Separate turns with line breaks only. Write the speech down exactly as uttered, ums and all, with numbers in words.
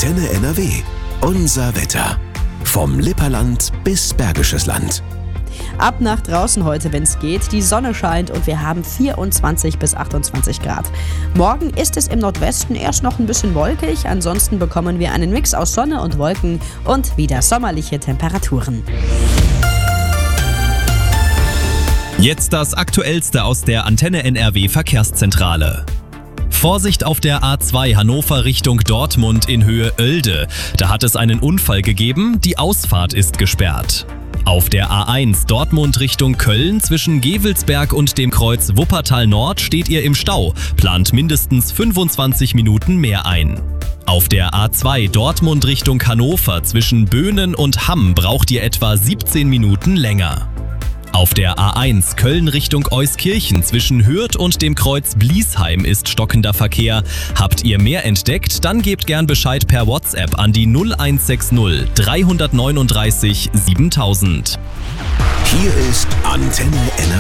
Antenne N R W. Unser Wetter. Vom Lipperland bis Bergisches Land.
Ab nach draußen heute, wenn es geht. Die Sonne scheint und wir haben vierundzwanzig bis achtundzwanzig Grad. Morgen ist es im Nordwesten erst noch ein bisschen wolkig. Ansonsten bekommen wir einen Mix aus Sonne und Wolken und wieder sommerliche Temperaturen.
Jetzt das Aktuellste aus der Antenne N R W Verkehrszentrale. Vorsicht auf der A zwei Hannover Richtung Dortmund in Höhe Oelde. Da hat es einen Unfall gegeben, die Ausfahrt ist gesperrt. Auf der A eins Dortmund Richtung Köln zwischen Gevelsberg und dem Kreuz Wuppertal Nord steht ihr im Stau, plant mindestens fünfundzwanzig Minuten mehr ein. Auf der A zwei Dortmund Richtung Hannover zwischen Böhnen und Hamm braucht ihr etwa siebzehn Minuten länger. Auf der A eins Köln Richtung Euskirchen zwischen Hürth und dem Kreuz Bliesheim ist stockender Verkehr. Habt ihr mehr entdeckt? Dann gebt gern Bescheid per WhatsApp an die null eins sechs null drei neun drei siebentausend.
Hier ist Antenne N R W.